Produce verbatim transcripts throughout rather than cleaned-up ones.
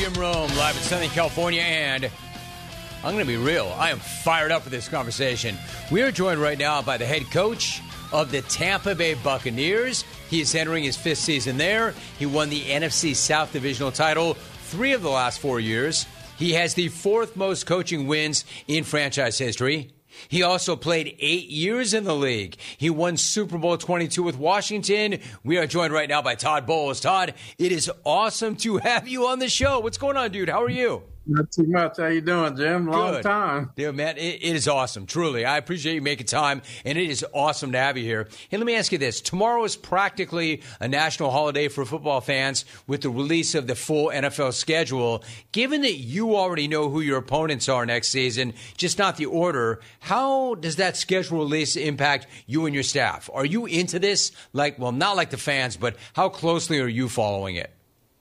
Jim Rome, live in Southern California, and I'm going to be real. I am fired up for this conversation. We are joined right now by the head coach of the Tampa Bay Buccaneers. He is entering his fifth season there. He won the N F C South Divisional title three of the last four years. He has the fourth most coaching wins in franchise history. He also played eight years in the league. He won Super Bowl twenty-two with Washington. We are joined right now by Todd Bowles. Todd, it is awesome to have you on the show. What's going on, dude? How are you? Not too much. How you doing, Jim? Long Good. time. Dude, man, it, it is awesome. Truly. I appreciate you making time, and it is awesome to have you here. Hey, let me ask you this. Tomorrow is practically a national holiday for football fans with the release of the full N F L schedule. Given that you already know who your opponents are next season, just not the order, how does that schedule release impact you and your staff? Are you into this? Like, well, not like the fans, but how closely are you following it?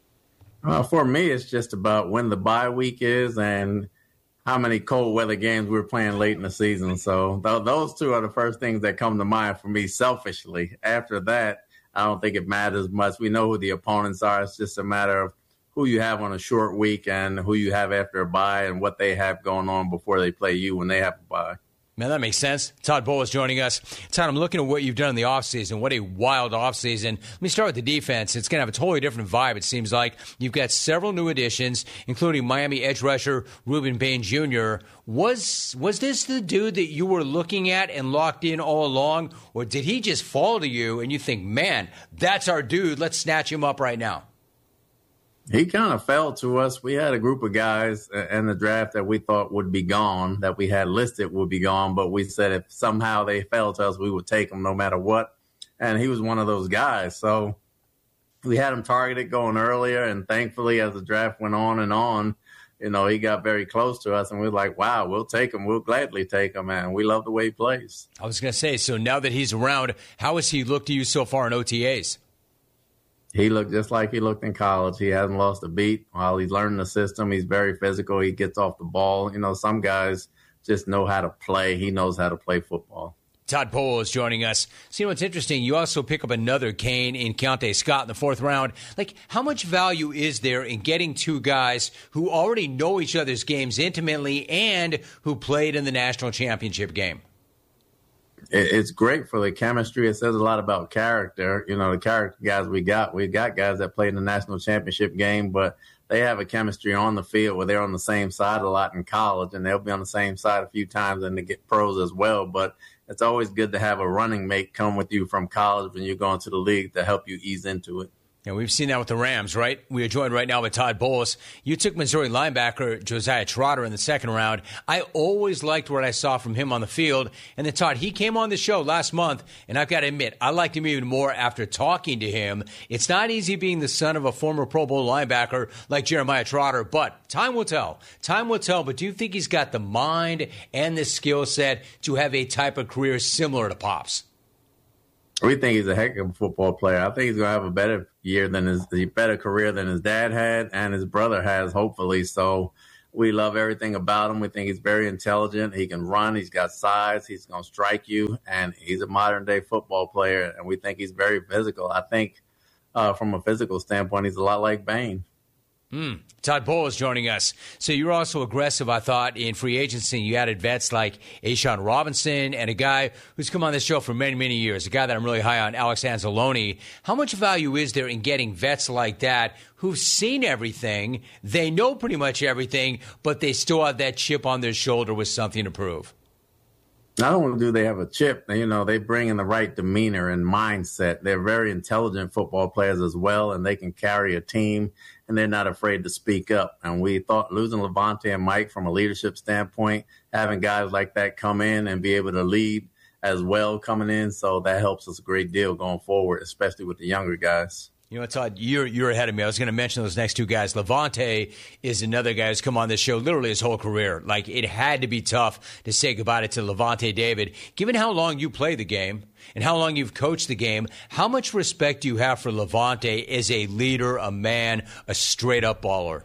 Uh, for me, it's just about when the bye week is and how many cold weather games we're playing late in the season. So th- those two are the first things that come to mind for me selfishly. After that, I don't think it matters much. We know who the opponents are. It's just a matter of who you have on a short week and who you have after a bye and what they have going on before they play you when they have a bye. Man, that makes sense. Todd Bowles joining us. Todd, I'm looking at what you've done in the offseason. What a wild offseason. Let me start with the defense. It's going to have a totally different vibe, it seems like. You've got several new additions, including Miami edge rusher Ruben Bain Junior Was was this the dude that you were looking at and locked in all along, or did he just fall to you and you think, man, that's our dude, let's snatch him up right now? He kind of fell to us. We had a group of guys in the draft that we thought would be gone, that we had listed would be gone, but we said if somehow they fell to us, we would take them no matter what. And he was one of those guys. So we had him targeted going earlier, and thankfully as the draft went on and on, you know, he got very close to us, and we were like, wow, we'll take him. We'll gladly take him, man. We love the way he plays. I was going to say, so now that he's around, how has he looked to you so far in O T As? He looked just like he looked in college. He hasn't lost a beat while he's learning the system. He's very physical. He gets off the ball. You know, some guys just know how to play. He knows how to play football. Todd Bowles is joining us. So, you know, what's interesting, you also pick up another Kane in Keontae Scott in the fourth round. Like, how much value is there in getting two guys who already know each other's games intimately and who played in the national championship game? It's great for the chemistry. It says a lot about character. You know, the character guys we got, we got guys that played in the national championship game, but they have a chemistry on the field where they're on the same side a lot in college, and they'll be on the same side a few times and they get pros as well. But it's always good to have a running mate come with you from college when you're going to the league to help you ease into it. And we've seen that with the Rams, right? We are joined right now by Todd Bowles. You took Missouri linebacker Josiah Trotter in the second round. I always liked what I saw from him on the field. And then, Todd, he came on the show last month, and I've got to admit, I liked him even more after talking to him. It's not easy being the son of a former Pro Bowl linebacker like Jeremiah Trotter, but time will tell. Time will tell, but do you think he's got the mind and the skill set to have a type of career similar to Pop's? We think he's a heck of a football player. I think he's going to have a better year than his, a better career than his dad had and his brother has, hopefully. So we love everything about him. We think he's very intelligent. He can run. He's got size. He's going to strike you. And he's a modern-day football player, and we think he's very physical. I think uh, from a physical standpoint, he's a lot like Bain. Mm. Todd Bowles joining us. So you're also aggressive, I thought, in free agency. You added vets like A'Shawn Robinson and a guy who's come on this show for many, many years, a guy that I'm really high on, Alex Anzalone. How much value is there in getting vets like that who've seen everything, they know pretty much everything, but they still have that chip on their shoulder with something to prove? Not only do they have a chip, you know, they bring in the right demeanor and mindset. They're very intelligent football players as well, and they can carry a team, and they're not afraid to speak up. And we thought losing Levante and Mike from a leadership standpoint, having guys like that come in and be able to lead as well coming in, so that helps us a great deal going forward, especially with the younger guys. You know what, Todd, you're, you're ahead of me. I was going to mention those next two guys. Levante is another guy who's come on this show literally his whole career. Like, it had to be tough to say goodbye to Levante David. Given how long you play the game and how long you've coached the game, how much respect do you have for Levante as a leader, a man, a straight-up baller?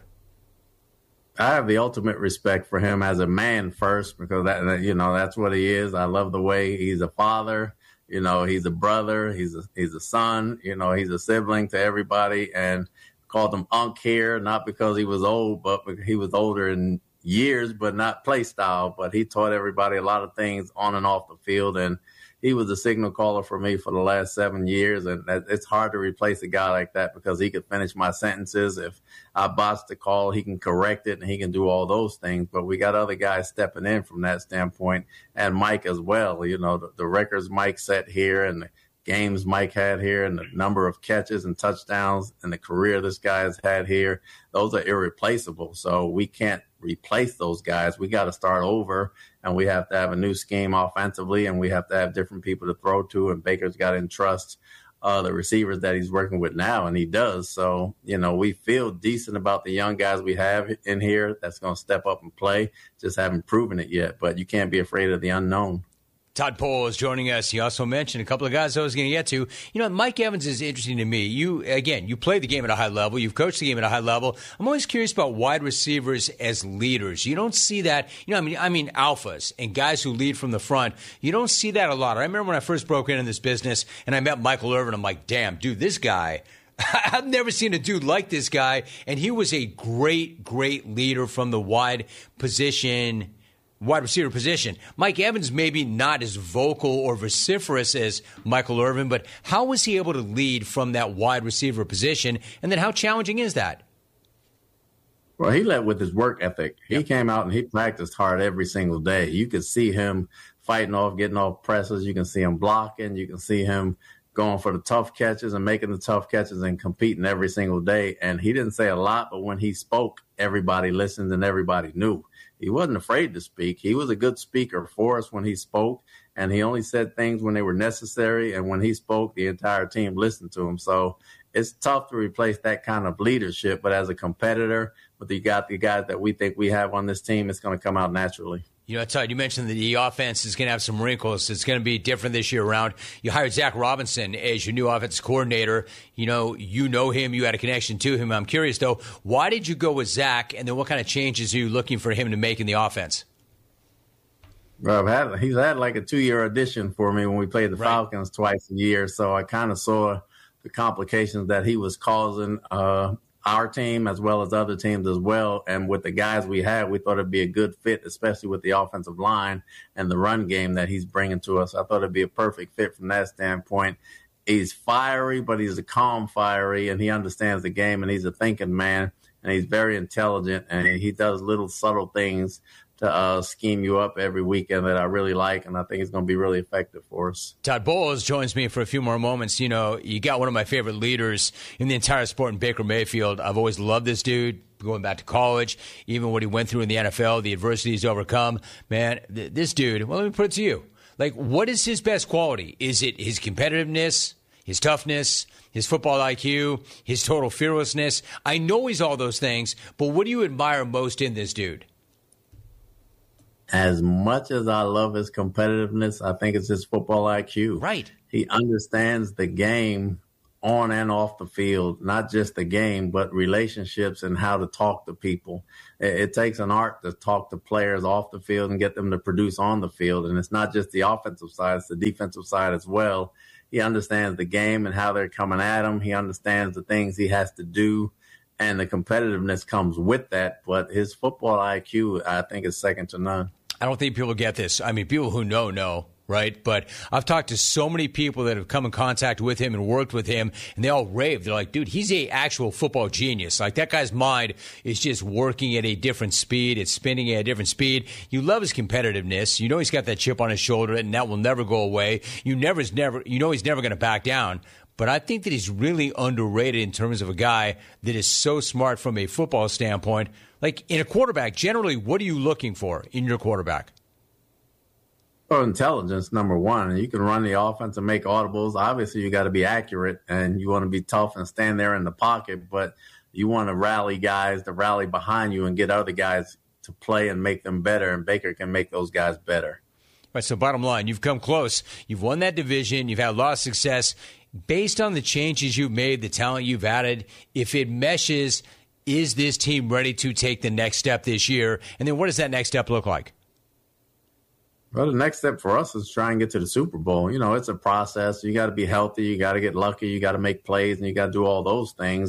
I have the ultimate respect for him as a man first, because that, you know, that's what he is. I love the way he's a father. You know, he's a brother, he's a, he's a son, you know, he's a sibling to everybody. And called him Unc here, not because he was old, but because he was older in years, but not play style. But he taught everybody a lot of things on and off the field, and he was a signal caller for me for the last seven years, and it's hard to replace a guy like that because he could finish my sentences. If I botched the call, he can correct it, and he can do all those things. But we got other guys stepping in from that standpoint, and Mike as well. You know, the, the records Mike set here and the games Mike had here and the number of catches and touchdowns and the career this guy has had here, those are irreplaceable. So we can't replace those guys. We got to start over, and we have to have a new scheme offensively, and we have to have different people to throw to, and Baker's got to entrust uh, the receivers that he's working with now, and he does. So, you know, we feel decent about the young guys we have in here that's going to step up and play, just haven't proven it yet. But you can't be afraid of the unknown. Todd Pole is joining us. He also mentioned a couple of guys I was going to get to. You know, Mike Evans is interesting to me. You, again, you play the game at a high level. You've coached the game at a high level. I'm always curious about wide receivers as leaders. You don't see that. You know, I mean, I mean, alphas and guys who lead from the front. You don't see that a lot. I remember when I first broke into this business and I met Michael Irvin. I'm like, damn, dude, this guy. I've never seen a dude like this guy. And he was a great, great leader from the wide position. Wide receiver position. Mike Evans maybe not as vocal or vociferous as Michael Irvin, but how was he able to lead from that wide receiver position? And then how challenging is that? Well, he led with his work ethic. He Yep. came out and he practiced hard every single day. You could see him fighting off, getting off presses. You can see him blocking. You can see him going for the tough catches and making the tough catches and competing every single day. And he didn't say a lot, but when he spoke, everybody listened and everybody knew. He wasn't afraid to speak. He was a good speaker for us when he spoke, and he only said things when they were necessary. And when he spoke, the entire team listened to him. So it's tough to replace that kind of leadership. But as a competitor, with the, got the guys that we think we have on this team, it's going to come out naturally. You know, Todd, you mentioned that the offense is going to have some wrinkles. It's going to be different this year around. You hired Zach Robinson as your new offensive coordinator. You know, you know him. You had a connection to him. I'm curious, though, why did you go with Zach, and then what kind of changes are you looking for him to make in the offense? Well, I've had, he's had like a two-year audition for me when we played the Right. Falcons twice a year, so I kind of saw the complications that he was causing uh our team as well as other teams as well. And with the guys we had, we thought it'd be a good fit, especially with the offensive line and the run game that he's bringing to us. I thought it'd be a perfect fit from that standpoint. He's fiery, but he's a calm fiery, and he understands the game, and he's a thinking man, and he's very intelligent, and he does little subtle things to uh, scheme you up every weekend that I really like, and I think it's going to be really effective for us. Todd Bowles joins me for a few more moments. You know, you got one of my favorite leaders in the entire sport in Baker Mayfield. I've always loved this dude, going back to college, even what he went through in the N F L, the adversity he's overcome. Man, th- this dude, well, let me put it to you. Like, what is his best quality? Is it his competitiveness, his toughness, his football I Q, his total fearlessness? I know he's all those things, but what do you admire most in this dude? As much as I love his competitiveness, I think it's his football I Q. Right. He understands the game on and off the field, not just the game, but relationships and how to talk to people. It, it takes an art to talk to players off the field and get them to produce on the field. And it's not just the offensive side, it's the defensive side as well. He understands the game and how they're coming at him. He understands the things he has to do, and the competitiveness comes with that. But his football I Q, I think, is second to none. I don't think people get this. I mean, people who know, know, right? But I've talked to so many people that have come in contact with him and worked with him, and they all rave. They're like, dude, he's a actual football genius. Like, that guy's mind is just working at a different speed. It's spinning at a different speed. You love his competitiveness. You know he's got that chip on his shoulder, and that will never go away. You never, never, you know he's never going to back down. But I think that he's really underrated in terms of a guy that is so smart from a football standpoint. Like, in a quarterback, generally, what are you looking for in your quarterback? Well, intelligence, number one. And you can run the offense and make audibles. Obviously, you got to be accurate, and you want to be tough and stand there in the pocket. But you want to rally guys to rally behind you and get other guys to play and make them better. And Baker can make those guys better. Right, so bottom line, you've come close. You've won that division. You've had a lot of success. Based on the changes you've made, the talent you've added, if it meshes, is this team ready to take the next step this year? And then what does that next step look like? Well, the next step for us is try and get to the Super Bowl. You know, it's a process. You got to be healthy. You got to get lucky. You got to make plays, and you got to do all those things.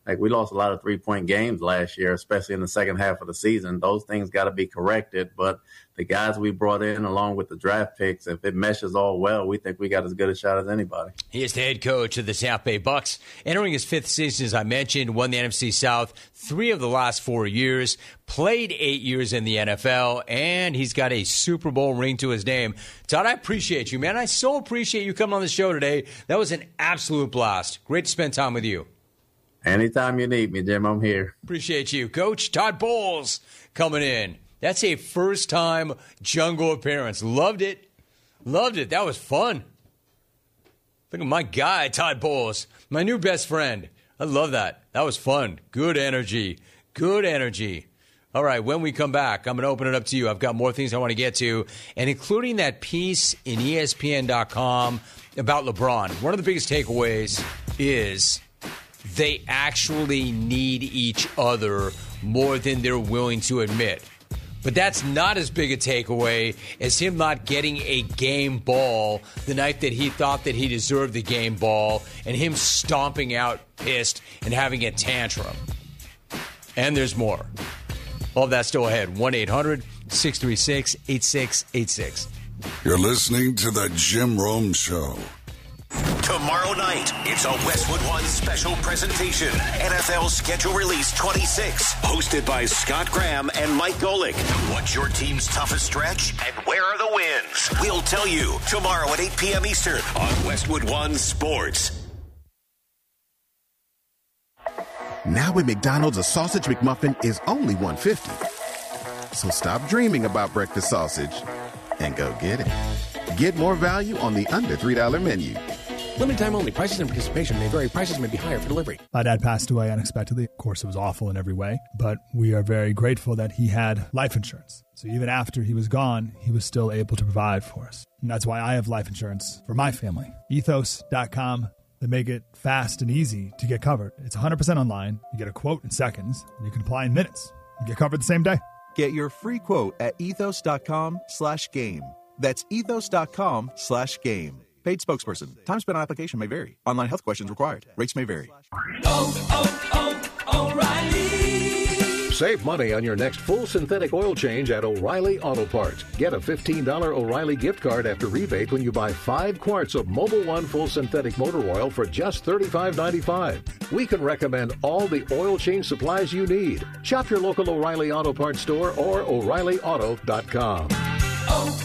Like, we lost a lot of three-point games last year, especially in the second half of the season. Those things got to be corrected. But the guys we brought in, along with the draft picks, if it meshes all well, we think we got as good a shot as anybody. He is the head coach of the Tampa Bay Bucks, entering his fifth season, as I mentioned, won the N F C South three of the last four years, played eight years in the N F L, and he's got a Super Bowl ring to his name. Todd, I appreciate you, man. I so appreciate you coming on the show today. That was an absolute blast. Great to spend time with you. Anytime you need me, Jim, I'm here. Appreciate you. Coach Todd Bowles coming in. That's a first-time Jungle appearance. Loved it. Loved it. That was fun. Look at my guy, Todd Bowles, my new best friend. I love that. That was fun. Good energy. Good energy. All right, when we come back, I'm going to open it up to you. I've got more things I want to get to, and including that piece in E S P N dot com about LeBron. One of the biggest takeaways is they actually need each other more than they're willing to admit. But that's not as big a takeaway as him not getting a game ball the night that he thought that he deserved the game ball, and him stomping out pissed and having a tantrum. And there's more. All of that still ahead. one eight hundred six three six eight six eight six. You're listening to The Jim Rome Show. Tomorrow night, it's a Westwood One special presentation. N F L Schedule Release twenty-six, hosted by Scott Graham and Mike Golick. What's your team's toughest stretch, and where are the wins? We'll tell you tomorrow at eight p.m. Eastern on Westwood One Sports. Now at McDonald's, a sausage McMuffin is only one dollar fifty. So stop dreaming about breakfast sausage and go get it. Get more value on the under three dollar menu. Limited time only. Prices and participation may vary. Prices may be higher for delivery. My dad passed away unexpectedly. Of course, it was awful in every way, but we are very grateful that he had life insurance. So even after he was gone, he was still able to provide for us. And that's why I have life insurance for my family. ethos dot com. They make it fast and easy to get covered. It's one hundred percent online. You get a quote in seconds, and you can apply in minutes. You get covered the same day. Get your free quote at ethos dot com slash game. That's ethos dot com slash game. Paid spokesperson. Time spent on application may vary. Online health questions required. Rates may vary. Oh, oh, oh, O'Reilly. Save money on your next full synthetic oil change at O'Reilly Auto Parts. Get a fifteen dollars O'Reilly gift card after rebate when you buy five quarts of Mobil One full synthetic motor oil for just thirty-five ninety-five. We can recommend all the oil change supplies you need. Shop your local O'Reilly Auto Parts store or O'Reilly Auto dot com.